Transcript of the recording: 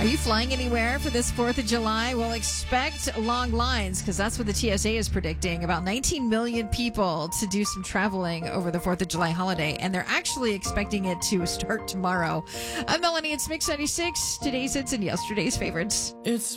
Are you flying anywhere for this 4th of July? Well, expect long lines because that's what the TSA is predicting. About 19 million people to do some traveling over the 4th of July holiday. And they're actually expecting it to start tomorrow. I'm Melanie. It's Mix 96. Today's hits and yesterday's favorites. It's